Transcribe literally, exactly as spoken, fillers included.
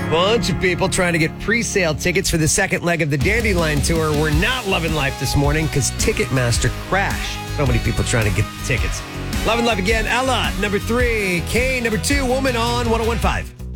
Bunch of people trying to get pre-sale tickets for the second leg of the Dandelion Tour. We're not loving life this morning because Ticketmaster crashed. So many people trying to get the tickets. Loving life again. Ella, number three. Kane, number two. Woman on one oh one point five.